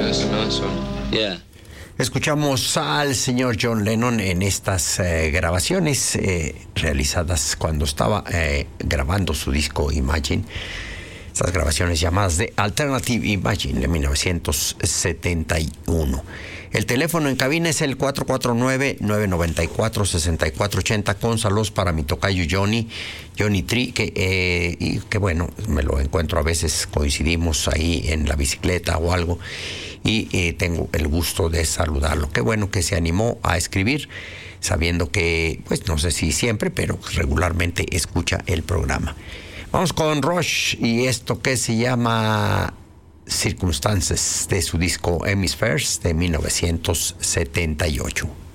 That's a nice one. Yeah. Escuchamos al señor John Lennon en estas grabaciones realizadas cuando estaba grabando su disco Imagine. Estas grabaciones llamadas de Alternative Imagine de 1971. El teléfono en cabina es el 449-994-6480 con saludos para mi tocayo Johnny Tree, que bueno, me lo encuentro a veces, coincidimos ahí en la bicicleta o algo, y tengo el gusto de saludarlo. Qué bueno que se animó a escribir, sabiendo que, pues no sé si siempre, pero regularmente escucha el programa. Vamos con Rush y esto que se llama Circumstances, de su disco Hemispheres de 1978.